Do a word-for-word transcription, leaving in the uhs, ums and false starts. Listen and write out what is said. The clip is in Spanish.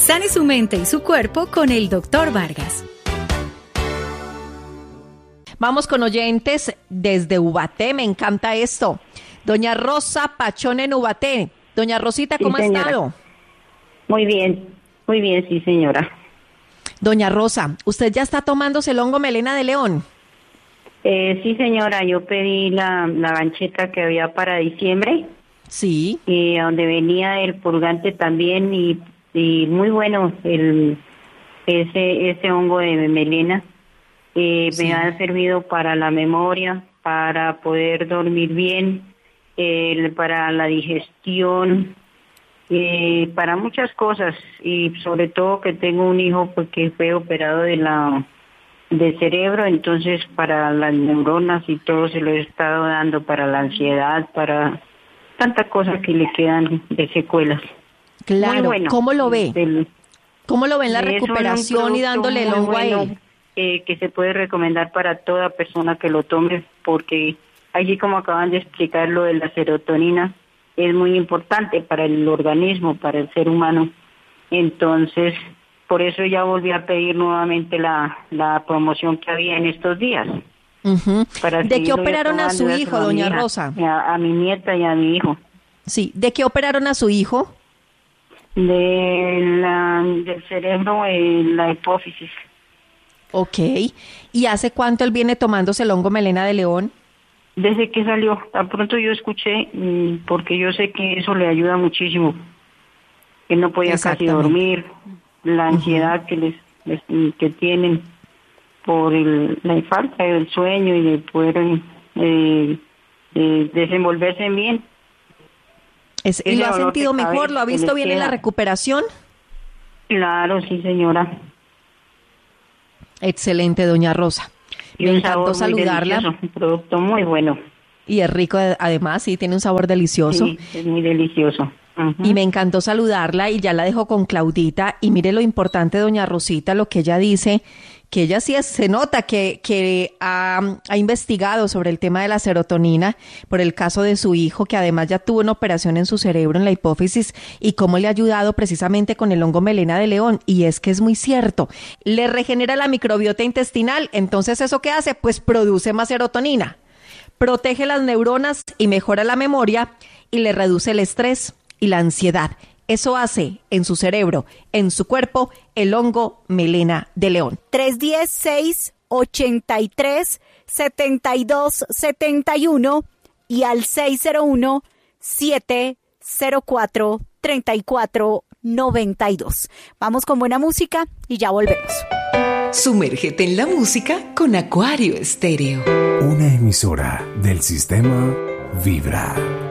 Sane su mente y su cuerpo con el doctor Vargas. Vamos con oyentes desde Ubaté, me encanta esto. Doña Rosa Pachón en Ubaté. Doña Rosita, ¿cómo sí, ha estado? Muy bien, muy bien, sí, señora. Doña Rosa, ¿usted ya está tomándose el hongo melena de león? Eh, sí, señora, yo pedí la, la gancheta que había para diciembre. Sí. Y donde venía el purgante también y, y muy bueno el ese ese hongo de melena. Eh, sí. Me ha servido para la memoria, para poder dormir bien, eh, para la digestión, eh, para muchas cosas y sobre todo que tengo un hijo porque fue operado de la del cerebro, entonces para las neuronas y todo se lo he estado dando, para la ansiedad, para tantas cosas que le quedan de secuelas. Claro, muy bueno. ¿Cómo lo ve? Del, ¿Cómo lo ve en la recuperación y dándole el hongo bueno, a él? Eh, que se puede recomendar para toda persona que lo tome, porque allí como acaban de explicar lo de la serotonina, es muy importante para el organismo, para el ser humano. Entonces, por eso ya volví a pedir nuevamente la, la promoción que había en estos días. Uh-huh. ¿De qué operaron a su hijo, doña hija, Rosa? A, a mi nieta y a mi hijo. Sí, ¿de qué operaron a su hijo? De la, del cerebro, eh, la hipófisis. Ok, ¿y hace cuánto él viene tomándose el hongo melena de león? Desde que salió, tan pronto yo escuché, porque yo sé que eso le ayuda muchísimo, que no podía casi dormir, la ansiedad uh-huh. que les, les que tienen por el, la falta del sueño y de poder eh, eh, desenvolverse bien. Es, ¿Y lo ha sentido mejor? ¿Lo ha visto bien en la recuperación? Claro, sí, señora. Excelente, doña Rosa. Y me un encantó sabor muy saludarla. Un producto muy bueno. Y es rico, además, sí, tiene un sabor delicioso. Sí, es muy delicioso. Uh-huh. Y me encantó saludarla y ya la dejo con Claudita. Y mire lo importante, doña Rosita, lo que ella dice, que ella sí es, se nota que, que ha, ha investigado sobre el tema de la serotonina por el caso de su hijo, que además ya tuvo una operación en su cerebro, en la hipófisis, y cómo le ha ayudado precisamente con el hongo melena de león. Y es que es muy cierto, le regenera la microbiota intestinal, entonces ¿eso qué hace? Pues produce más serotonina, protege las neuronas y mejora la memoria y le reduce el estrés y la ansiedad. Eso hace en su cerebro, en su cuerpo, el hongo melena de león. tres uno cero, seis ocho tres, siete dos siete uno y al seis cero uno, siete cero cuatro, tres cuatro nueve dos. Vamos con buena música y ya volvemos. Sumérgete en la música con Acuario Estéreo. Una emisora del sistema Vibra.